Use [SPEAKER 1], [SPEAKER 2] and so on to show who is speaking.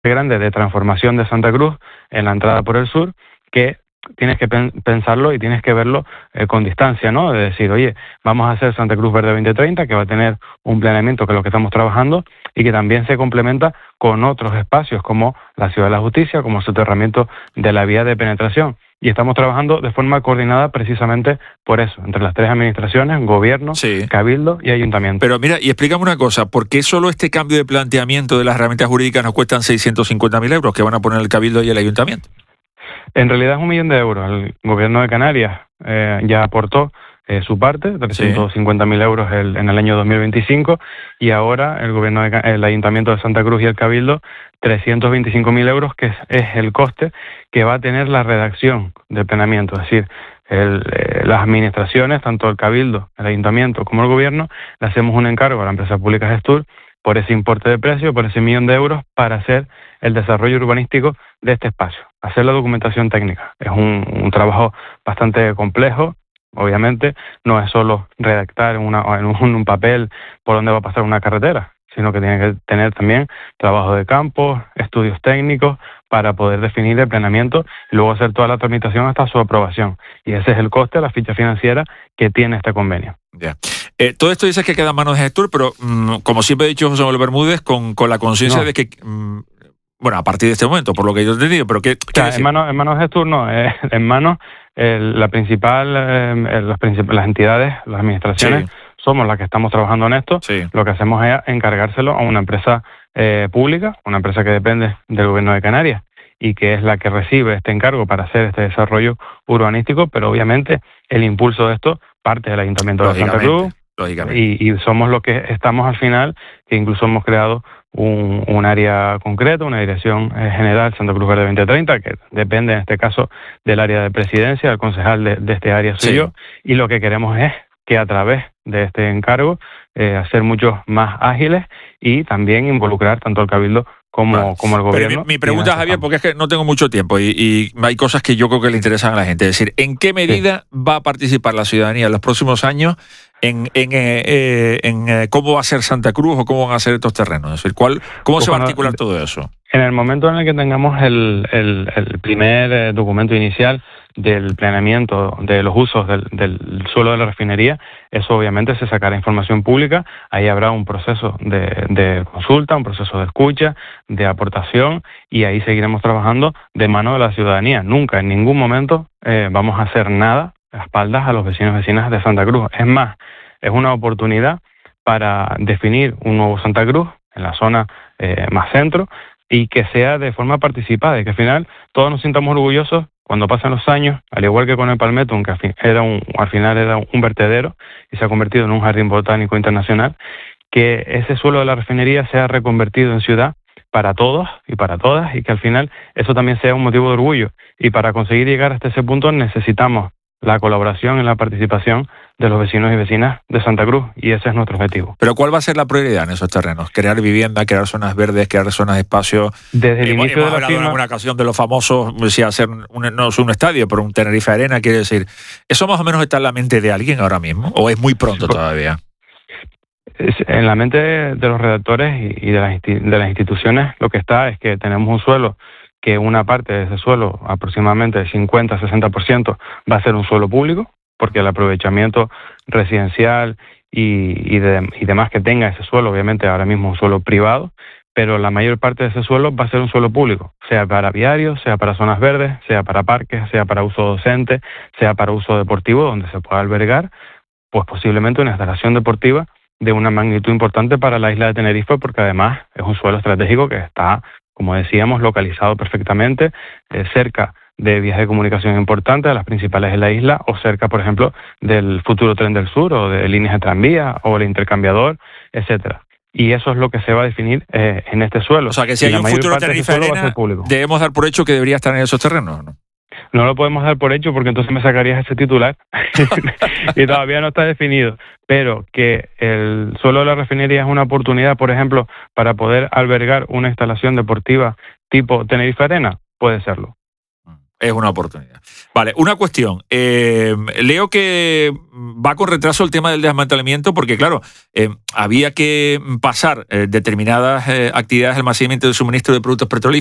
[SPEAKER 1] grande de transformación de Santa Cruz en la entrada por el sur, que tienes que pensarlo y tienes que verlo con distancia, ¿no? De decir, oye, vamos a hacer Santa Cruz Verde 2030, que va a tener un planeamiento que es lo que estamos trabajando y que también se complementa con otros espacios como la Ciudad de la Justicia, como el soterramiento de la vía de penetración. Y estamos trabajando de forma coordinada precisamente por eso, entre las tres administraciones, gobierno,
[SPEAKER 2] Sí.
[SPEAKER 1] cabildo y ayuntamiento.
[SPEAKER 2] Pero mira, y explícame una cosa, ¿por qué solo este cambio de planteamiento de las herramientas jurídicas nos cuestan 650.000 euros que van a poner el cabildo y el ayuntamiento?
[SPEAKER 1] En realidad es 1 millón de euros. El gobierno de Canarias ya aportó su parte, 350.000 euros en el año 2025, y ahora el Ayuntamiento de Santa Cruz y el Cabildo 325.000 euros, que es el coste que va a tener la redacción del planeamiento. Es decir, las administraciones, tanto el Cabildo, el Ayuntamiento como el Gobierno, le hacemos un encargo a la empresa pública Gestur por ese importe de precio, por ese 1 millón de euros, para hacer el desarrollo urbanístico de este espacio, hacer la documentación técnica. Es un trabajo bastante complejo, obviamente, no es solo redactar en un papel por dónde va a pasar una carretera, sino que tiene que tener también trabajo de campo, estudios técnicos, para poder definir el planeamiento y luego hacer toda la tramitación hasta su aprobación. Y ese es el coste, la ficha financiera que tiene este convenio.
[SPEAKER 2] Ya. Todo esto dices que queda en manos de Gestur, pero como siempre ha dicho José Manuel Bermúdez, con la conciencia de que, bueno, a partir de este momento, por lo que yo he entendido, pero ¿qué
[SPEAKER 1] en manos de Gestur no, en manos las entidades, las administraciones, somos las que estamos trabajando en esto. Lo que hacemos es encargárselo a una empresa pública, una empresa que depende del Gobierno de Canarias y que es la que recibe este encargo para hacer este desarrollo urbanístico, pero obviamente el impulso de esto parte del Ayuntamiento de Santa Cruz y somos los que estamos al final, que incluso hemos creado un área concreta, una dirección general Santa Cruz Verde 2030, que depende en este caso del área de presidencia, el concejal de este área soy yo, y lo que queremos es que a través de este encargo hacer muchos más ágiles y también involucrar tanto al Cabildo como el gobierno.
[SPEAKER 2] Pero mi pregunta, Javier, porque es que no tengo mucho tiempo y hay cosas que yo creo que le interesan a la gente. Es decir, ¿en qué medida va a participar la ciudadanía en los próximos años en cómo va a ser Santa Cruz o cómo van a ser estos terrenos? Es decir, ¿cómo se va a articular todo eso?
[SPEAKER 1] En el momento en el que tengamos el primer documento inicial del planeamiento de los usos del suelo de la refinería, eso obviamente se sacará información pública, ahí habrá un proceso de consulta, un proceso de escucha, de aportación, y ahí seguiremos trabajando de mano de la ciudadanía. Nunca, en ningún momento, vamos a hacer nada a espaldas a los vecinos y vecinas de Santa Cruz. Es más, es una oportunidad para definir un nuevo Santa Cruz en la zona más centro, y que sea de forma participada, y que al final todos nos sintamos orgullosos cuando pasan los años, al igual que con el Palmetto, que al final era un vertedero y se ha convertido en un jardín botánico internacional, que ese suelo de la refinería sea reconvertido en ciudad para todos y para todas, y que al final eso también sea un motivo de orgullo. Y para conseguir llegar hasta ese punto necesitamos la colaboración y la participación de los vecinos y vecinas de Santa Cruz, y ese es nuestro objetivo.
[SPEAKER 2] ¿Pero cuál va a ser la prioridad en esos terrenos? ¿Crear vivienda, crear zonas verdes, crear zonas de espacio?
[SPEAKER 1] Desde el inicio de la firma,
[SPEAKER 2] en alguna ocasión de los famosos, si hacer no es un estadio, pero un Tenerife Arena, quiere decir, ¿eso más o menos está en la mente de alguien ahora mismo? ¿O es muy pronto todavía?
[SPEAKER 1] En la mente de los redactores y de las instituciones, lo que está es que tenemos un suelo que una parte de ese suelo, aproximadamente el 50-60%, va a ser un suelo público, porque el aprovechamiento residencial y demás que tenga ese suelo, obviamente ahora mismo es un suelo privado, pero la mayor parte de ese suelo va a ser un suelo público, sea para viarios, sea para zonas verdes, sea para parques, sea para uso docente, sea para uso deportivo, donde se pueda albergar, pues posiblemente una instalación deportiva de una magnitud importante para la isla de Tenerife, porque además es un suelo estratégico que está, como decíamos, localizado perfectamente cerca de vías de comunicación importantes, de las principales de la isla, o cerca, por ejemplo, del futuro tren del sur, o de líneas de tranvía, o el intercambiador, etcétera. Y eso es lo que se va a definir en este suelo.
[SPEAKER 2] O sea, que si hay un futuro Tenerife Arena, debemos dar por hecho que debería estar en esos terrenos, ¿no?
[SPEAKER 1] No lo podemos dar por hecho porque entonces me sacarías ese titular y todavía no está definido. Pero que el suelo de la refinería es una oportunidad, por ejemplo, para poder albergar una instalación deportiva tipo Tenerife Arena, puede serlo.
[SPEAKER 2] Es una oportunidad. Vale, una cuestión. Leo que va con retraso el tema del desmantelamiento porque, claro, había que pasar determinadas actividades de almacenamiento de suministro de productos petrolíferos